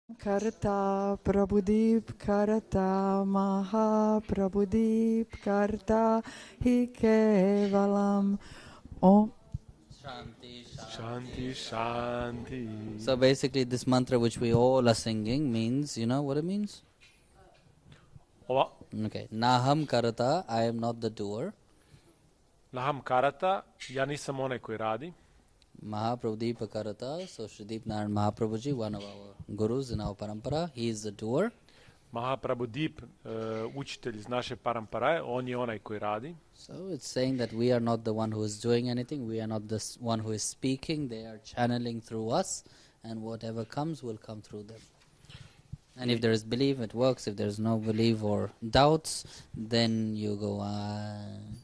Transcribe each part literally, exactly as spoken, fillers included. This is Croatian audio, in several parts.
Karta Prabhudeep Karta Maha Prabhudeep Karta Hi Kevalam Om. Shanti, Shanti, Shanti. So basically this mantra which we all are singing means, you know what it means? Ova, Okay. Naham karata, I am not the doer. Laham karata, ja nisam onaj koji radi. Mahaprabhudeep karata, so Shrideep Narayan Mahaprabhuji, one of our gurus in our parampara, he is the doer. Mahaprabhudeep, uh, učitelj iz naše paramparaje, on je onaj koji radi. So it's saying that we are not the one who is doing anything, we are not the s- one who is speaking, they are channeling through us, and whatever comes will come through them. And if there is belief, it works. If there is no belief or doubts, then you go on.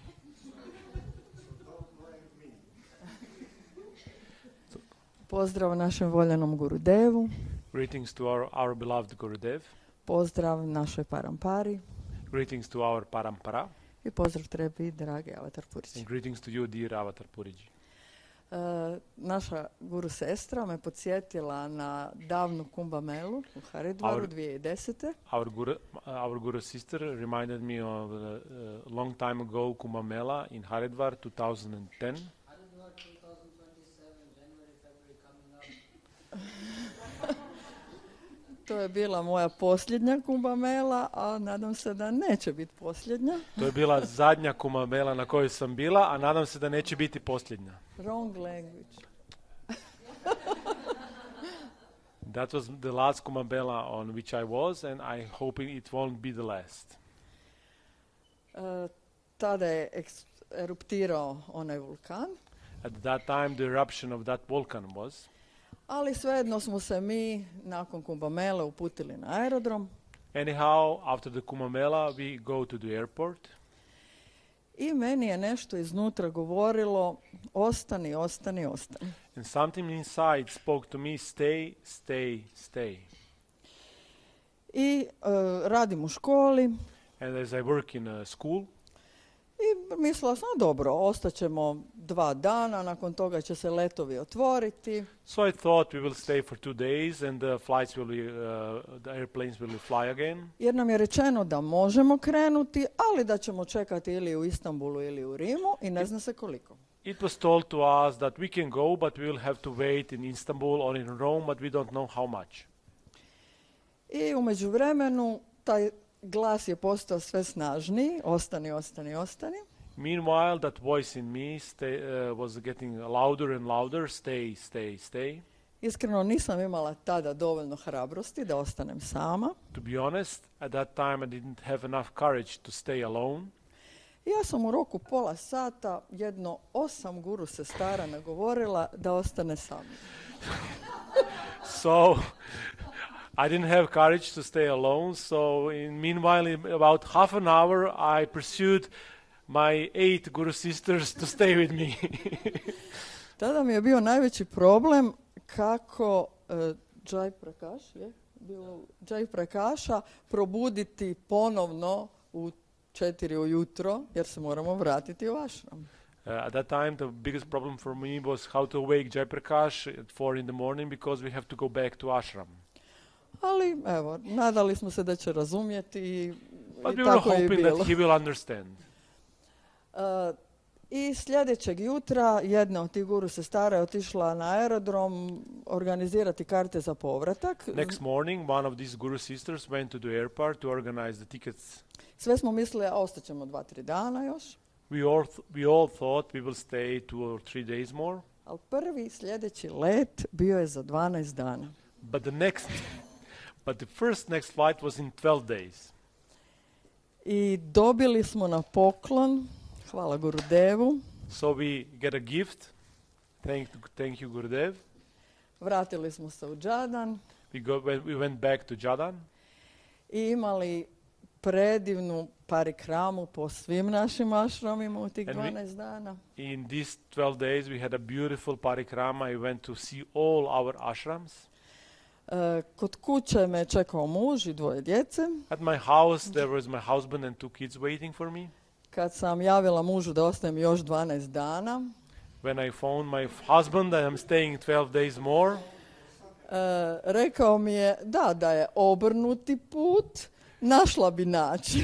Pozdrav našem voljenom Gurudevu, Greetings to our, our beloved Gurudev. pozdrav našoj parampari Greetings to our parampara. i pozdrav tebi, dragi Avatar Purići. And greetings to you, dear Avatar Puriji. E, naša guru sestra me podsjetila na davnu Kumbha Melu u Haridvaru Our- dvije tisuće desete. Our Guru, our Guru sister reminded me of a, a long time ago Kumbh Mela in Haridwar two thousand ten. To je bila moja posljednja Kumbha Mela, a nadam se da neće biti posljednja. To je bila zadnja Kumbh Mela na kojoj sam bila, a nadam se da neće biti posljednja. Wrong language. That was the last Kumbh Mela on which I was, and I hoping it won't be the last. E, tada je eks- eruptirao onaj vulkan, At that time, the eruption of that volcan was, ali svejedno smo se mi nakon Kumbha Mele uputili na aerodrom anyhow, after the Kumbh Mela, we go to the airport, i meni je nešto iznutra govorilo ostani, ostani, ostani. and something inside spoke to me, stay, stay, stay. I e, radim u školi And as I work in a school, i mislila sam, dobro, ostaćemo dva dana, nakon toga će se letovi otvoriti. so I thought we will stay for two days and the flights will be, uh, the airplanes will fly again. Jer nam je rečeno da možemo krenuti, ali da ćemo čekati ili u Istanbulu ili u Rimu i ne zna se koliko. It was told to us that we can go, but we will have to wait in Istanbul or in Rome, but we don't know how much. I u međuvremenu taj glas je postao sve snažniji, ostani, ostani, ostani. Meanwhile, that voice in me stay, uh, was getting louder and louder, stay, stay, stay. Iskreno nisam imala tada dovoljno hrabrosti da ostanem sama. To be honest, at that time I didn't have enough courage to stay alone. I ja sam u roku pola sata jedno osam guru sestara nagovorila da ostane sa mnom. So I didn't have courage to stay alone. So in meanwhile, in about half an hour, I pursued my eight Guru sisters to stay with me. Tada mi je bio najveći problem kako uh, Jai Prakash, je, bilo Jai Prakasha probuditi ponovno u četiri ujutro, jer se moramo vratiti u ashram. Uh, at that time, the biggest problem for me was how to wake Jai Prakash at four in the morning because we have to go back to ashram. Ali evo, nadali smo se da će razumjeti i, But i we were tako je i hoping bilo. that he will understand. Uh, I sljedećeg jutra jedna od tih guru sestara je otišla na aerodrom organizirati karte za povratak. Next morning, one of these Guru sisters went to the airport to organize the tickets. Sve smo mislili, a ostaćemo dva, tri dana još. We all, th- we all thought we will stay two or three days more. Ali prvi sljedeći let bio je za dvanaest dana. But the next, but the first next flight was in twelve days. I dobili smo na poklon, hvala Gurudevu, So we get a gift. Thank, thank you, Gurudev. vratili smo se u Džadan We, go, we we went back to Jadan i imali predivnu parikramu po svim našim ašramima u tih And we- dvanaest dana. in these twelve days, we had a beautiful parikrama. I went to see all our ashrams. E, kod kuće me čekao muž i dvoje djece. At my house, there was my husband and two kids waiting for me. Kad sam javila mužu da ostajem još dvanaest dana, When I found my f- husband, I am staying twelve days more. rekao mi je da, da je obrnuti put, našla bi način.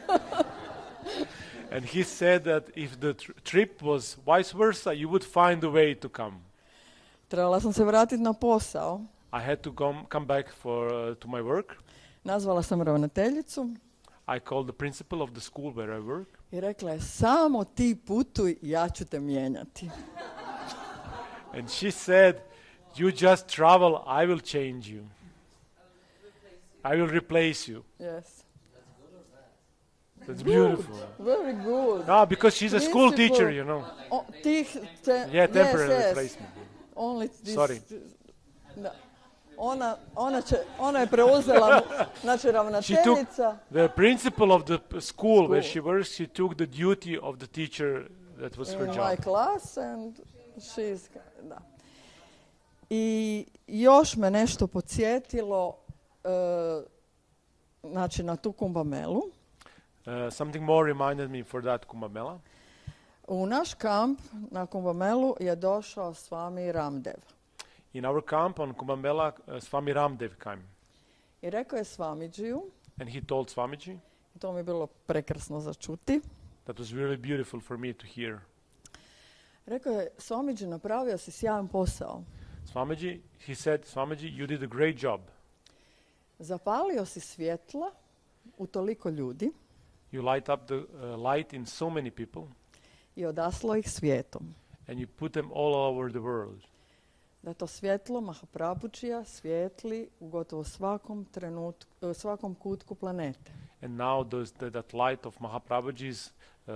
And he said that if the tr- trip was vice versa, you would find a way to come. Trebala sam se vratiti na posao. I had to come, come back for, uh, to my work. Nazvala sam ravnateljicu I called the principal of the school where I work. i rekla je samo ti putuj, ja ću te mijenjati. And she said, you just travel, I will change you. I will replace you. Yes. That's beautiful. Very good. No, because she's a school Principal. teacher, you know. O, tih te, Yeah, temporary yes, yes. replacement. Only this, Sorry. Da. Ona, ona, će, ona je preuzela, znači ravnateljica. The principal of the p- school where School. she works, she took the duty of the teacher. That was her In job. my class and she's, da. I još me nešto podsjetilo, e, znači na tu Kumbamelu. Uh, something more reminded me for that Kumbh Mela. U naš kamp na Kumbamelu je došao Swami Ramdev. In our camp on Kumbh Mela, uh, Swami Ramdev came. I rekao je Swamidžiju, And he told Swamiji, i to mi je bilo prekrasno za čuti, that was really beautiful for me to hear. rekao je Swamidži, napravio si sjajan posao. Swamiji, he said, Swamiji, you did a great job. Zapalio si svjetla u toliko ljudi You light up the uh, light in so many people, i odaslo ih svijetom. and you put them all over the world. Da to svjetlo Mahaprabhuđija svijetli u gotovo svakom trenutku, u svakom kutku planete. And now those, that, that light of Mahaprabhuji is uh,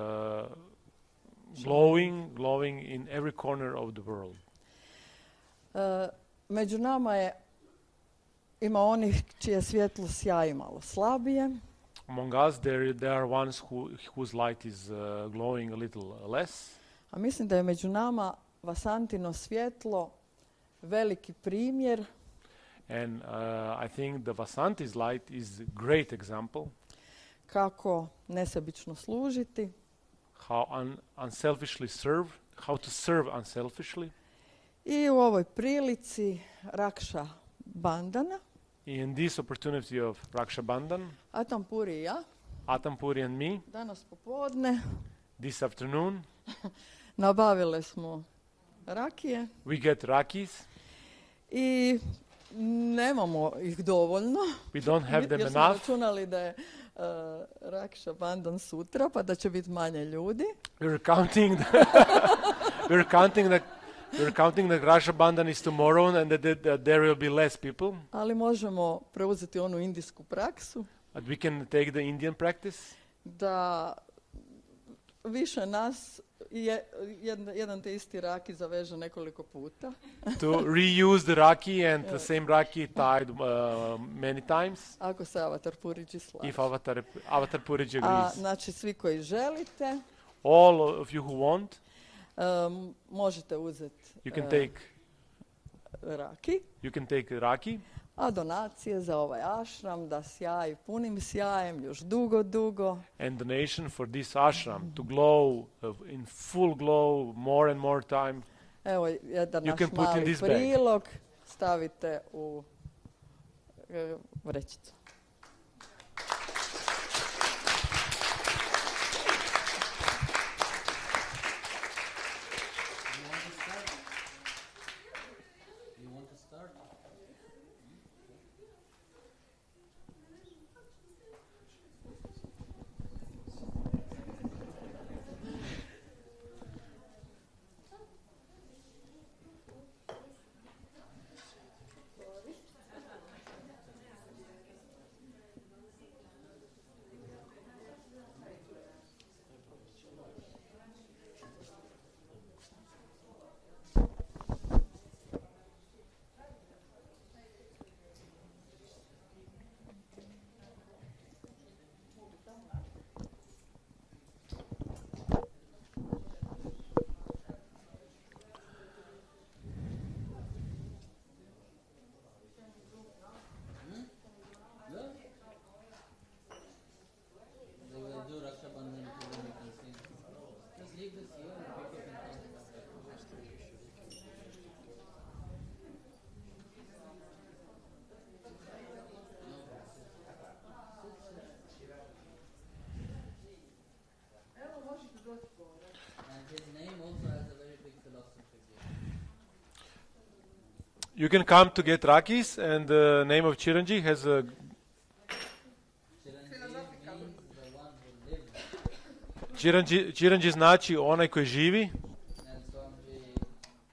glowing, glowing in every corner of the world. E, među nama je, ima onih čije svjetlo sjaji malo slabije, Among us, there, there are ones who, whose light is uh, glowing a little less. a mislim da je među nama Vasantino svjetlo veliki primjer And uh, I think the Vasanti's light is a great example kako nesebično služiti how un, unselfishly serve, how to serve unselfishly. i u ovoj prilici Rakša Bandana, In this opportunity of Raksha Bandhan, Atam Puri i ja, Atampuri and me, danas popodne this afternoon, nabavile smo rakije we get rakis. i nemamo ih dovoljno. We don't have them Jer smo enough. računali da je uh, Rakša Bandan sutra, pa da će biti manje ljudi. We're counting. The we're counting the. We're counting the Raksha Bandhan is tomorrow, and that, that, that there will be less people. Ali možemo preuzeti onu indijsku praksu But we can take the Indian practice da više nas je, jedan, jedan te isti raki zaveže nekoliko puta. to reuse the raki and the same raki tied uh, many times. Ako se Avatar Puriđi slaže. If Avatar Avatar Puriji A agrees, znači svi koji želite, all of you who want, um, možete uzeti you can uh, take. raki, You can take raki, a donacije za ovaj ashram da sjaji punim sjajem još dugo, dugo. and donation for this ashram to glow uh, in full glow more and more time. Evo jedan You naš can put in mali this bag. prilog, stavite u e, vrećicu. You want to start? You can come to get rakis, and the name of Chiranji has a. Chiranji, Chiranji znači onaj koji živi.